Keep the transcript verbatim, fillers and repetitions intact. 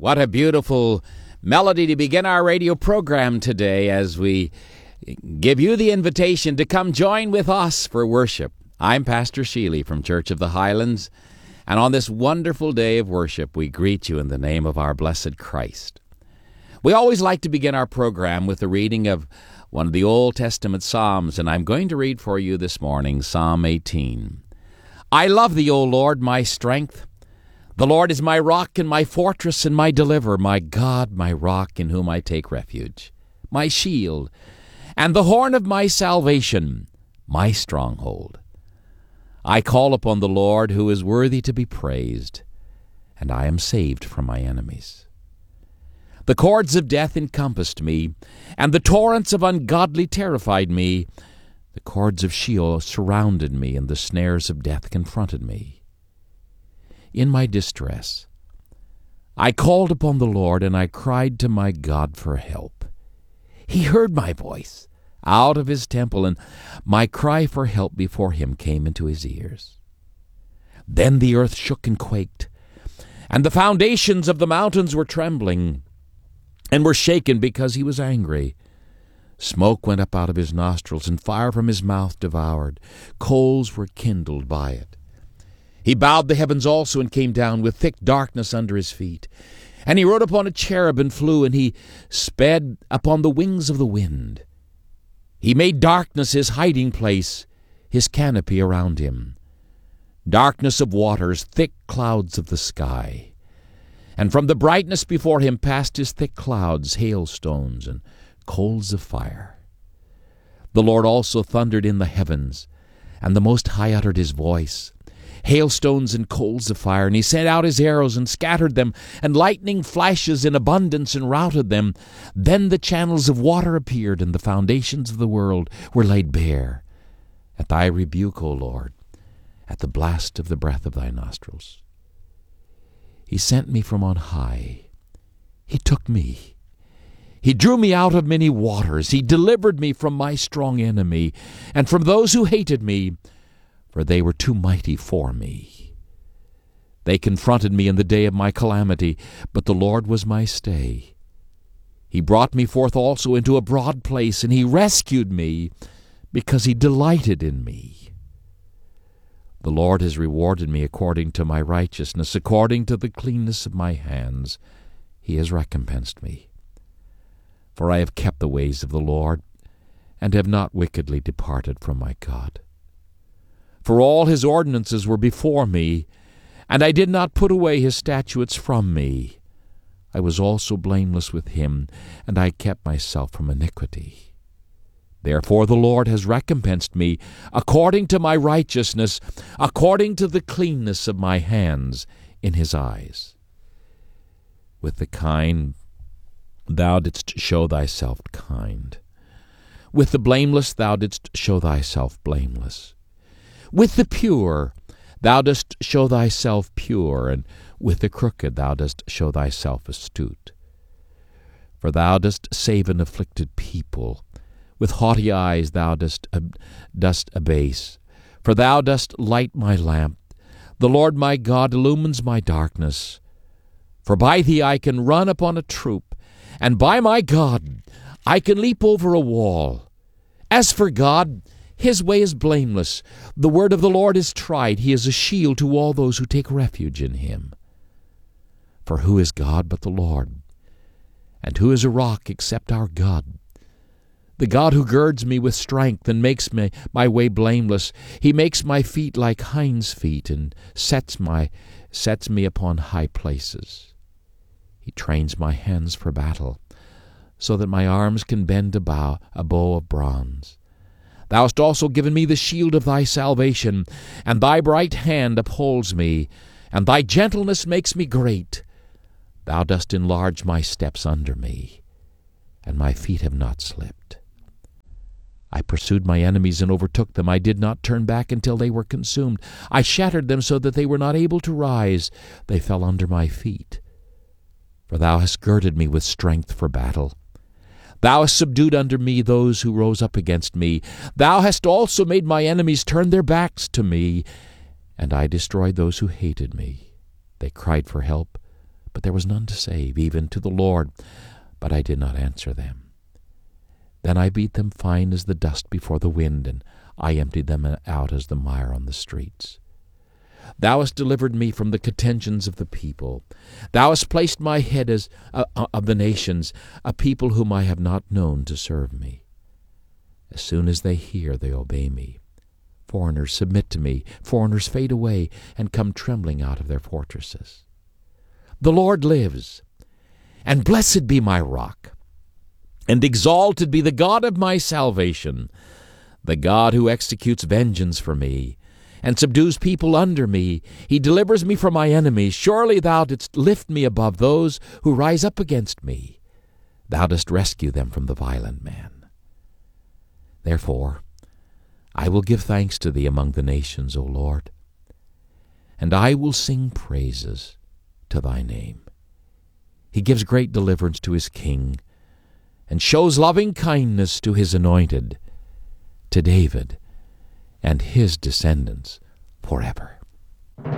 What a beautiful melody to begin our radio program today as we give you the invitation to come join with us for worship. I'm Pastor Sheely from Church of the Highlands, and on this wonderful day of worship, we greet you in the name of our blessed Christ. We always like to begin our program with the reading of one of the Old Testament Psalms, and I'm going to read for you this morning Psalm eighteen. I love thee, O Lord, my strength. The Lord is my rock and my fortress and my deliverer, my God, my rock in whom I take refuge, my shield, and the horn of my salvation, my stronghold. I call upon the Lord, who is worthy to be praised, and I am saved from my enemies. The cords of death encompassed me, and the torrents of ungodly terrified me. The cords of Sheol surrounded me, and the snares of death confronted me. In my distress, I called upon the Lord, and I cried to my God for help. He heard my voice out of his temple, and my cry for help before him came into his ears. Then the earth shook and quaked, and the foundations of the mountains were trembling and were shaken because he was angry. Smoke went up out of his nostrils, and fire from his mouth devoured. Coals were kindled by it. He bowed the heavens also and came down with thick darkness under his feet. And he rode upon a cherub and flew, and he sped upon the wings of the wind. He made darkness his hiding place, his canopy around him. Darkness of waters, thick clouds of the sky. And from the brightness before him passed his thick clouds, hailstones, and coals of fire. The Lord also thundered in the heavens, and the Most High uttered his voice. Hailstones and coals of fire, and he sent out his arrows and scattered them, and lightning flashes in abundance and routed them. Then the channels of water appeared, and the foundations of the world were laid bare. At thy rebuke, O Lord, at the blast of the breath of thy nostrils. He sent me from on high. He took me. He drew me out of many waters. He delivered me from my strong enemy, and from those who hated me, for they were too mighty for me. They confronted me in the day of my calamity, but the Lord was my stay. He brought me forth also into a broad place, and he rescued me, because he delighted in me. The Lord has rewarded me according to my righteousness, according to the cleanness of my hands. He has recompensed me. For I have kept the ways of the Lord, and have not wickedly departed from my God. For all his ordinances were before me, and I did not put away his statutes from me. I was also blameless with him, and I kept myself from iniquity. Therefore the Lord has recompensed me according to my righteousness, according to the cleanness of my hands in his eyes. With the kind thou didst show thyself kind. With the blameless thou didst show thyself blameless. With the pure thou dost show thyself pure, and with the crooked thou dost show thyself astute. For thou dost save an afflicted people. With haughty eyes thou dost, ab- dost abase. For thou dost light my lamp. The Lord my God illumines my darkness. For by thee I can run upon a troop, and by my God I can leap over a wall. As for God, his way is blameless. The word of the Lord is tried. He is a shield to all those who take refuge in him. For who is God but the Lord? And who is a rock except our God? The God who girds me with strength and makes me, my way blameless. He makes my feet like hinds' feet, and sets, my, sets me upon high places. He trains my hands for battle, so that my arms can bend a bow, a bow of bronze. Thou hast also given me the shield of thy salvation, and thy right hand upholds me, and thy gentleness makes me great. Thou dost enlarge my steps under me, and my feet have not slipped. I pursued my enemies and overtook them. I did not turn back until they were consumed. I shattered them so that they were not able to rise. They fell under my feet. For thou hast girded me with strength for battle. Thou hast subdued under me those who rose up against me. Thou hast also made my enemies turn their backs to me, and I destroyed those who hated me. They cried for help, but there was none to save, even to the Lord, but I did not answer them. Then I beat them fine as the dust before the wind, and I emptied them out as the mire on the streets. Thou hast delivered me from the contentions of the people. Thou hast placed my head as uh, of the nations, a people whom I have not known to serve me. As soon as they hear, they obey me. Foreigners submit to me. Foreigners fade away and come trembling out of their fortresses. The Lord lives, and blessed be my rock, and exalted be the God of my salvation, the God who executes vengeance for me, and subdues people under me. He delivers me from my enemies. Surely thou didst lift me above those who rise up against me. Thou dost rescue them from the violent man. Therefore, I will give thanks to thee among the nations, O Lord, and I will sing praises to thy name. He gives great deliverance to his king, and shows loving kindness to his anointed, to David and his descendants forever.